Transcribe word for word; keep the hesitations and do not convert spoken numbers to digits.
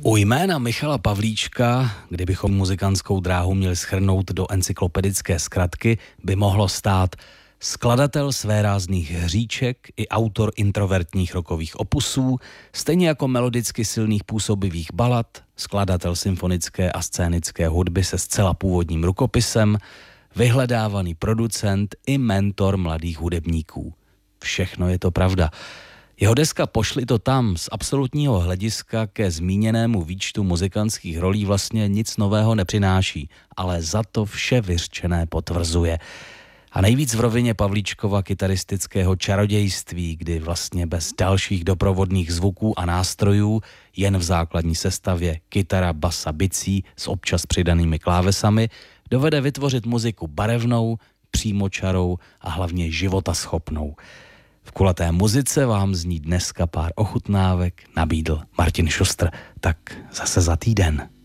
U jména Michala Pavlíčka, kdybychom muzikantskou dráhu měli shrnout do encyklopedické zkratky, by mohlo stát skladatel svérázných hříček i autor introvertních rockových opusů, stejně jako melodicky silných působivých balad, skladatel symfonické a scénické hudby se zcela původním rukopisem, vyhledávaný producent i mentor mladých hudebníků. Všechno je to pravda. Jeho deska Pošli to tam z absolutního hlediska ke zmíněnému výčtu muzikantských rolí vlastně nic nového nepřináší, ale za to vše vyřčené potvrzuje. A nejvíc v rovině Pavlíčkova kytaristického čarodějství, kdy vlastně bez dalších doprovodných zvuků a nástrojů, jen v základní sestavě kytara, basa, bicí s občas přidanými klávesami, dovede vytvořit muziku barevnou, přímočarou a hlavně životaschopnou. V kulaté muzice vám zní dneska pár ochutnávek nabídl Martin Šustr. Tak zase za týden.